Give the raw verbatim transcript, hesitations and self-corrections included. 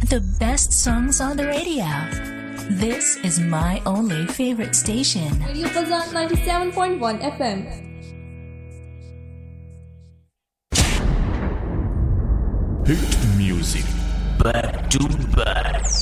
The best songs on the radio. This is my only favorite station. Radio Pulsar ninety-seven point one F M. Hit music back to back.